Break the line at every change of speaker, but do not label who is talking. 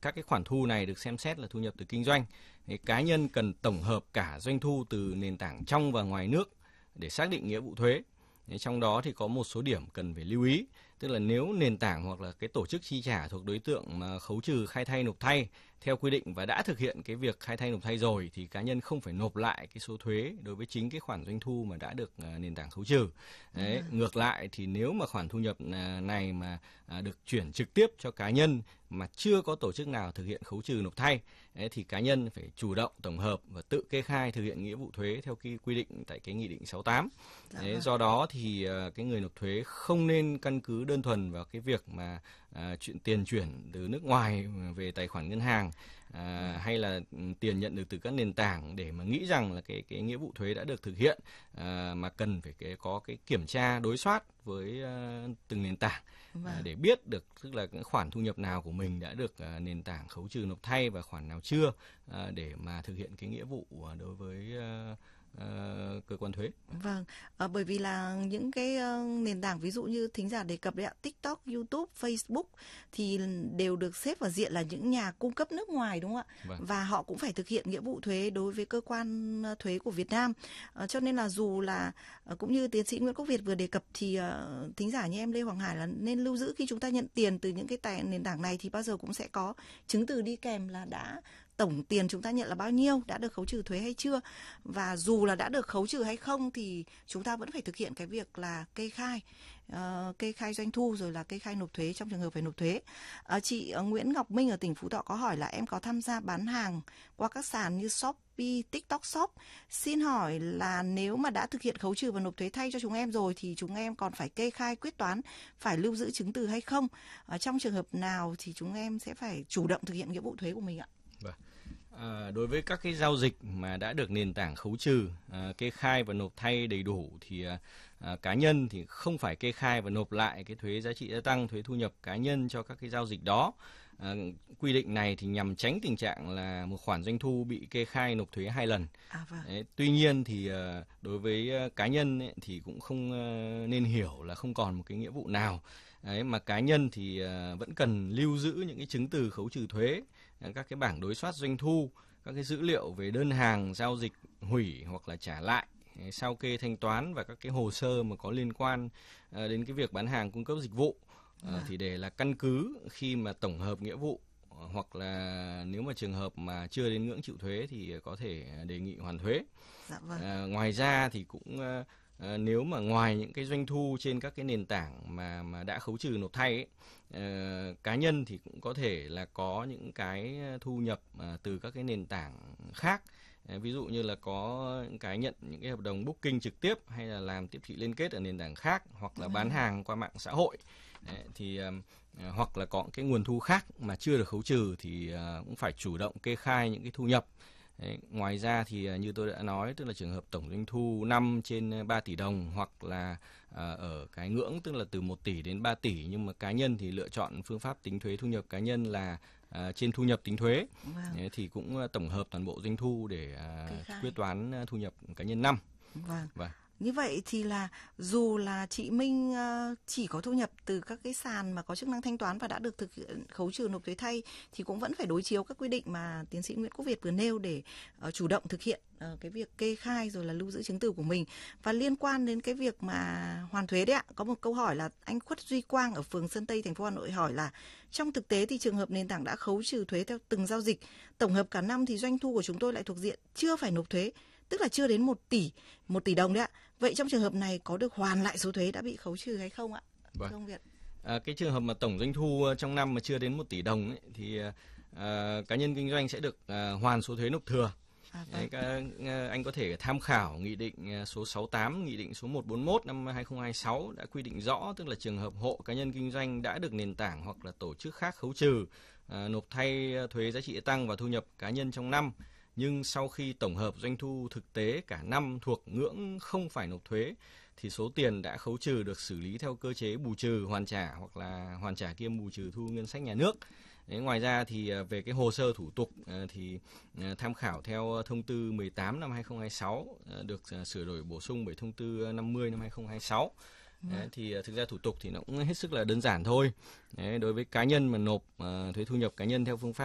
các cái khoản thu này được xem xét là thu nhập từ kinh doanh. Cá nhân cần tổng hợp cả doanh thu từ nền tảng trong và ngoài nước để xác định nghĩa vụ thuế. Trong đó thì có một số điểm cần phải lưu ý, tức là nếu nền tảng hoặc là cái tổ chức chi trả thuộc đối tượng mà khấu trừ khai thay nộp thay theo quy định và đã thực hiện cái việc khai thay nộp thay rồi thì cá nhân không phải nộp lại cái số thuế đối với chính cái khoản doanh thu mà đã được nền tảng khấu trừ. Đấy, ngược lại thì nếu mà khoản thu nhập này mà được chuyển trực tiếp cho cá nhân mà chưa có tổ chức nào thực hiện khấu trừ nộp thay thì cá nhân phải chủ động tổng hợp và tự kê khai thực hiện nghĩa vụ thuế theo cái quy định tại cái nghị định 68. Đấy, do đó thì cái người nộp thuế không nên căn cứ đơn thuần vào cái việc mà chuyện tiền chuyển từ nước ngoài về tài khoản ngân hàng hay là tiền nhận được từ các nền tảng để mà nghĩ rằng là cái nghĩa vụ thuế đã được thực hiện, mà cần phải có cái kiểm tra đối soát với từng nền tảng để biết được tức là cái khoản thu nhập nào của mình đã được nền tảng khấu trừ nộp thay và khoản nào chưa, để mà thực hiện cái nghĩa vụ đối với cơ quan thuế.
Vâng, bởi vì là những cái nền tảng ví dụ như thính giả đề cập đấy ạ, TikTok, YouTube, Facebook thì đều được xếp vào diện là những nhà cung cấp nước ngoài, đúng không ạ?
Vâng.
Và họ cũng phải thực hiện nghĩa vụ thuế đối với cơ quan thuế của Việt Nam. Cho nên là dù là cũng như tiến sĩ Nguyễn Quốc Việt vừa đề cập thì thính giả như em Lê Hoàng Hải là nên lưu giữ khi chúng ta nhận tiền từ những cái nền tảng này thì bao giờ cũng sẽ có chứng từ đi kèm là đã tổng tiền chúng ta nhận là bao nhiêu, đã được khấu trừ thuế hay chưa. Và dù là đã được khấu trừ hay không thì chúng ta vẫn phải thực hiện cái việc là kê khai doanh thu rồi là kê khai nộp thuế trong trường hợp phải nộp thuế. Chị Nguyễn Ngọc Minh ở tỉnh Phú Thọ có hỏi là em có tham gia bán hàng qua các sàn như Shopee, TikTok Shop. Xin hỏi là nếu mà đã thực hiện khấu trừ và nộp thuế thay cho chúng em rồi thì chúng em còn phải kê khai quyết toán, phải lưu giữ chứng từ hay không? Trong trường hợp nào thì chúng em sẽ phải chủ động thực hiện nghĩa vụ thuế của mình ạ?
Vâng. Đối với các cái giao dịch mà đã được nền tảng khấu trừ, kê khai và nộp thay đầy đủ thì cá nhân thì không phải kê khai và nộp lại cái thuế giá trị gia tăng, thuế thu nhập cá nhân cho các cái giao dịch đó. Quy định này thì nhằm tránh tình trạng là một khoản doanh thu bị kê khai nộp thuế 2 lần.
Vâng.
Đấy, tuy nhiên thì đối với cá nhân ấy, thì cũng không nên hiểu là không còn một cái nghĩa vụ nào. Đấy, mà cá nhân thì vẫn cần lưu giữ những cái chứng từ khấu trừ thuế, các cái bảng đối soát doanh thu, các cái dữ liệu về đơn hàng giao dịch hủy hoặc là trả lại, sao kê thanh toán và các cái hồ sơ mà có liên quan đến cái việc bán hàng cung cấp dịch vụ, thì để là căn cứ khi mà tổng hợp nghĩa vụ hoặc là nếu mà trường hợp mà chưa đến ngưỡng chịu thuế thì có thể đề nghị hoàn thuế.
Dạ vâng.
Ngoài ra thì cũng nếu mà ngoài những cái doanh thu trên các cái nền tảng mà đã khấu trừ nộp thay ấy, cá nhân thì cũng có thể là có những cái thu nhập từ các cái nền tảng khác. Ví dụ như là có những cái nhận những cái hợp đồng booking trực tiếp hay là làm tiếp thị liên kết ở nền tảng khác hoặc là bán hàng qua mạng xã hội. Thì hoặc là có cái nguồn thu khác mà chưa được khấu trừ thì cũng phải chủ động kê khai những cái thu nhập. Đấy, ngoài ra thì như tôi đã nói, tức là trường hợp tổng doanh thu năm trên 3 tỷ đồng hoặc là ở cái ngưỡng tức là từ 1 tỷ đến 3 tỷ, nhưng mà cá nhân thì lựa chọn phương pháp tính thuế thu nhập cá nhân là trên thu nhập tính thuế. Đấy, thì cũng tổng hợp toàn bộ doanh thu để quyết toán thu nhập cá nhân năm.
Vâng. Như vậy thì là dù là chị Minh chỉ có thu nhập từ các cái sàn mà có chức năng thanh toán và đã được thực hiện khấu trừ nộp thuế thay thì cũng vẫn phải đối chiếu các quy định mà tiến sĩ Nguyễn Quốc Việt vừa nêu để chủ động thực hiện cái việc kê khai rồi là lưu giữ chứng từ của mình. Và liên quan đến cái việc mà hoàn thuế đấy ạ, có một câu hỏi là anh Khuất Duy Quang ở phường Sơn Tây, thành phố Hà Nội hỏi là trong thực tế thì trường hợp nền tảng đã khấu trừ thuế theo từng giao dịch, tổng hợp cả năm thì doanh thu của chúng tôi lại thuộc diện chưa phải nộp thuế, tức là chưa đến 1 tỷ đồng đấy ạ. Vậy trong trường hợp này có được hoàn lại số thuế đã bị khấu trừ hay không ạ?
Vâng.
Thưa ông Việt.
Cái trường hợp mà tổng doanh thu trong năm mà chưa đến 1 tỷ đồng ấy, thì cá nhân kinh doanh sẽ được hoàn số thuế nộp thừa. Đấy, anh có thể tham khảo Nghị định số 68, Nghị định số 141 năm 2026 đã quy định rõ, tức là trường hợp hộ cá nhân kinh doanh đã được nền tảng hoặc là tổ chức khác khấu trừ nộp thay thuế giá trị gia tăng và thu nhập cá nhân trong năm, nhưng sau khi tổng hợp doanh thu thực tế cả năm thuộc ngưỡng không phải nộp thuế thì số tiền đã khấu trừ được xử lý theo cơ chế bù trừ hoàn trả hoặc là hoàn trả kiêm bù trừ thu ngân sách nhà nước. Đấy, ngoài ra thì về cái hồ sơ thủ tục thì tham khảo theo thông tư 18 năm 2026 được sửa đổi bổ sung bởi thông tư 50 năm 2026. Đấy, thì thực ra thủ tục thì nó cũng hết sức là đơn giản thôi. Đấy, đối với cá nhân mà nộp thuế thu nhập cá nhân theo phương pháp